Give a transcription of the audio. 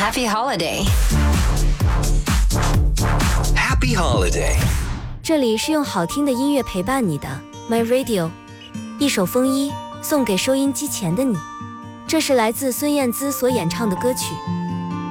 Happy holiday. Happy holiday. 这里是用好听的音乐陪伴你的 My Radio， 一首风衣送给收音机前的你。这是来自孙燕姿所演唱的歌曲《